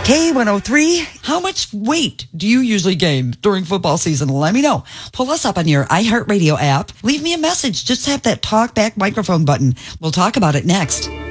K103, how much weight do you usually gain during football season? Let me know. Pull us up on your iHeartRadio app. Leave me a message. Just tap that talk back microphone button. We'll talk about it next.